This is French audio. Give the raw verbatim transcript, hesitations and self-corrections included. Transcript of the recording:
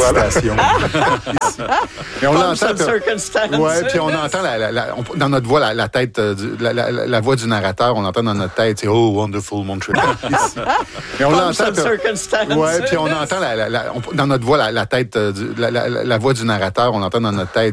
félicitations. Et on l'entend. Ouais, puis on entend la, la, la, on, dans notre voix la, la tête, euh, du, la, la, la voix du narrateur, on entend dans notre tête, c'est oh wonderful Montreal. Et on l'entend. Ouais, puis on entend la, la, la, on, dans notre voix la, la tête, euh, du, la, la, la voix du narrateur, on entend dans notre tête.